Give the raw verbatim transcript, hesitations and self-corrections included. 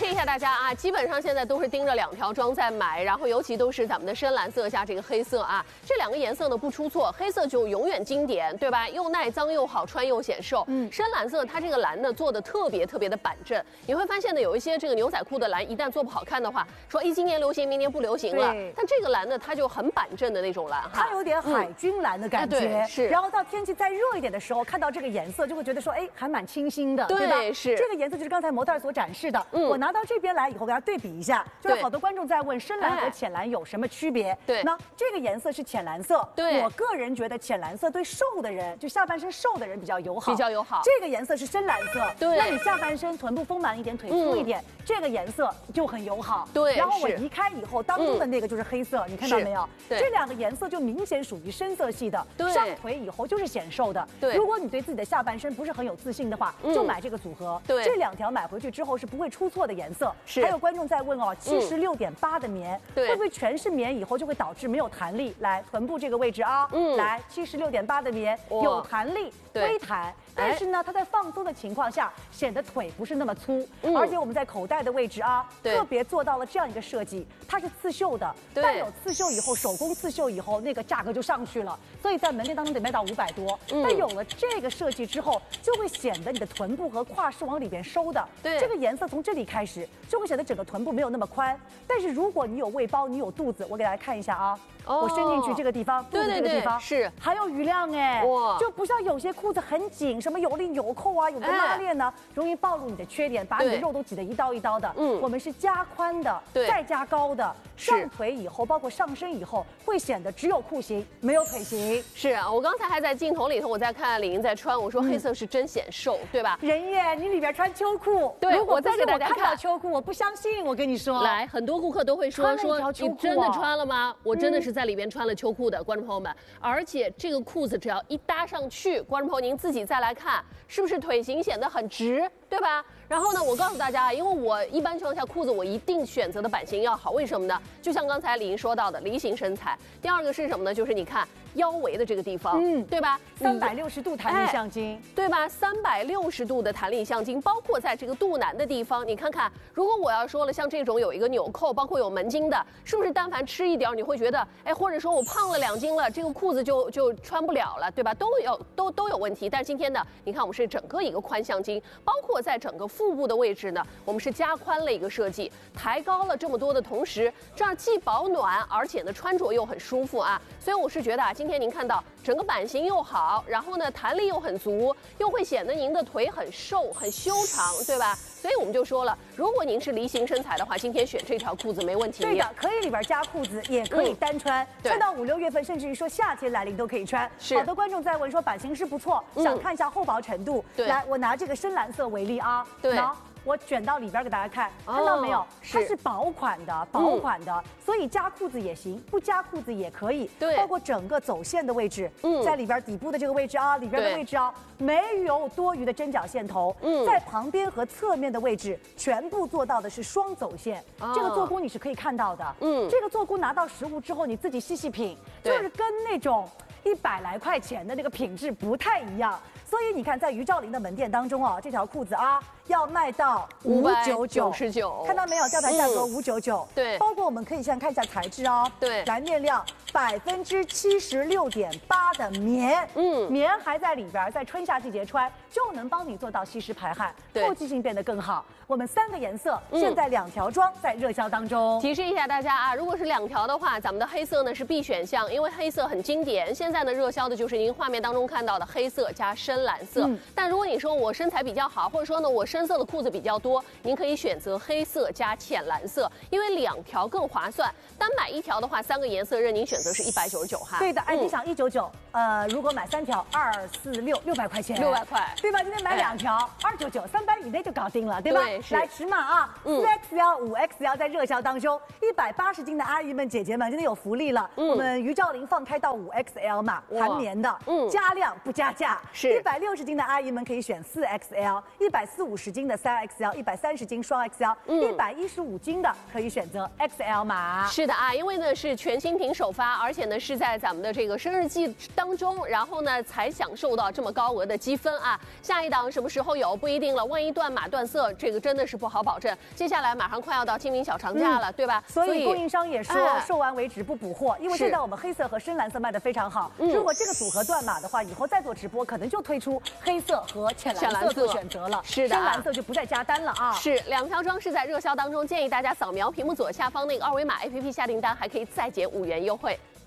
一下大家啊，基本上现在都是盯着两条装在买，然后尤其都是咱们的深蓝色加这个黑色啊，这两个颜色呢不出错，黑色就永远经典，对吧？又耐脏又好穿又显瘦。嗯，深蓝色它这个蓝呢做的特别特别的板正，你会发现呢有一些这个牛仔裤的蓝一旦做不好看的话，说哎今年流行明年不流行了，但这个蓝呢它就很板正的那种蓝哈， 它有点海军蓝的感觉。 嗯、是。 然后到天气再热一点的时候，看到这个颜色就会觉得说，哎，还蛮清新的，对吧？ 是。 这个颜色就是刚才模特所展示的。嗯，我拿到这边来以后，给大家对比一下，就是好多观众在问深蓝和浅蓝有什么区别？ 对， 那这个颜色是浅蓝色。 对， 我个人觉得浅蓝色对瘦的人，就下半身瘦的人比较友好， 比较友好。 这个颜色是深蓝色， 对， 那你下半身臀部丰满一点，腿粗一点，嗯、这个颜色就很友好。 对， 然后我移开以后，当中的那个就是黑色，嗯、你看到没有？ 对， 这两个颜色就明显属于深色系的， 对， 上腿以后就是显瘦的。 对， 如果你对自己的下半身不是很有自信的话，嗯、就买这个组合。 对， 这两条买回去之后是不会出错的颜色。 是， 还有观众在问哦，七十六点八的棉， 对， 会不会全是棉以后就会导致没有弹力？来，臀部这个位置啊，嗯，来，七十六点八的棉有弹力，微弹。但是呢，它在放松的情况下，显得腿不是那么粗，嗯、而且我们在口袋的位置啊，特别做到了这样一个设计，它是刺绣的，带有刺绣以后，手工刺绣以后，那个价格就上去了，所以在门店当中得卖到五百多。嗯、但有了这个设计之后，就会显得你的臀部和胯是往里边收的。 对， 这个颜色从这里开始，就会显得整个臀部没有那么宽。但是如果你有胃包，你有肚子，我给大家看一下啊，哦、我伸进去这个地方，肚子这个地方是还有余量哎，哇，就不像有些裤子很紧。什么有力纽扣啊，有的拉链呢，哎、容易暴露你的缺点，把你的肉都挤得一刀一刀的。嗯，我们是加宽的，再加高的，上腿以后，包括上身以后，会显得只有裤型没有腿型。 是啊，我刚才还在镜头里头，我在看李莹在穿，我说黑色是真显瘦，嗯、对吧？ 人耶，你里边穿秋裤， 对， 如果我再给大家看到秋裤，我不相信，我跟你说， 来，很多顾客都会说说你真的穿了吗？我真的是在里边穿了秋裤的，观众朋友们，而且这个裤子只要一搭上去，观众朋友您自己再来看。是不是腿型显得很直，对吧？然后呢，我告诉大家，因为我一般情况下裤子我一定选择的版型要好，为什么呢？就像刚才李莹说到的，梨形身材。第二个是什么呢？就是你看腰围的这个地方，嗯，对吧？ 三百六十度弹力向筋， 对吧？三百六十度的弹力向筋，包括在这个肚腩的地方，你看看，如果我要说了，像这种有一个纽扣，包括有门襟的，是不是但凡吃一点，你会觉得，哎，或者说我胖了两斤了，这个裤子就就穿不了了，对吧？都有都都有问题。但是今天呢，你看我们是整个一个宽向筋，包括在整个腹部的位置呢，我们是加宽了一个设计，抬高了这么多的同时，这样既保暖，而且呢穿着又很舒服啊。所以我是觉得啊，今天您看到整个版型又好，然后呢弹力又很足，又会显得您的腿很瘦很修长，对吧？所以我们就说了，如果您是梨形身材的话，今天选这条裤子没问题。 对的，可以里边加裤子，也可以单穿，嗯、穿到五六月份，甚至于说夏天来临都可以穿。 是， 好多观众在问说版型是不错，嗯、想看一下厚薄程度。 对， 来，我拿这个深蓝色为例啊。 对。 我卷到里边给大家看，看到没有？它是薄款的，薄款的，所以加裤子也行，不加裤子也可以。 对， 包括整个走线的位置，嗯，在里边底部的这个位置啊，里边的位置啊，没有多余的针脚线头。嗯，在旁边和侧面的位置，全部做到的是双走线。这个做工你是可以看到的。嗯，这个做工拿到实物之后，你自己细细品，就是跟那种一百来块钱的那个品质不太一样。所以你看，在于兆林的门店当中啊，这条裤子啊要卖到五九九，看到没有？吊牌价格五九九。 对， 包括我们可以先看一下材质啊， 对， 来面料百分之七十六点八的棉，嗯，棉还在里边，在春夏季节穿就能帮你做到吸湿排汗，透气性变得更好。我们三个颜色，现在两条装在热销当中。 提示一下大家啊，如果是两条的话，咱们的黑色呢是必选项，因为黑色很经典。现在呢热销的就是您画面当中看到的黑色加深蓝色。嗯、但如果你说我身材比较好，或者说呢我深色的裤子比较多，您可以选择黑色加浅蓝色，因为两条更划算。单买一条的话，三个颜色任您选择是一百九十九哈。 对的，哎，嗯、你想一九九，呃，如果买三条，二四六六百块钱， 六百块， 对吧？今天买两条，二九九，三百以内就搞定了，对吧？ 对， 来尺码啊，四 X L、五 X L 在热销当中，一百八十斤的阿姨们、姐姐们，今天有福利了。嗯、我们于兆林放开到五 X L 码，含棉的，嗯，加量不加价，是。 百六十斤的阿姨们可以选四 X L， 一百四五十斤的三 X L， 一百三十斤双 X L， 一百一十五斤的可以选择 X L 码。 是的啊，因为呢是全新品首发，而且呢是在咱们的这个生日季当中，然后呢才享受到这么高额的积分啊。下一档什么时候有不一定了，万一断码断色，这个真的是不好保证。接下来马上快要到清明小长假了，嗯、对吧？ 所以供应商也说、哎、售完为止不补货，因为现在我们黑色和深蓝色卖得非常好。嗯、如果这个组合断码的话，以后再做直播可能就推出黑色和浅蓝色做选择了， 是的、啊， 深蓝色就不再加单了啊。 是，两条装饰在热销当中，建议大家扫描屏幕左下方那个二维码 A P P 下订单，还可以再减五元优惠。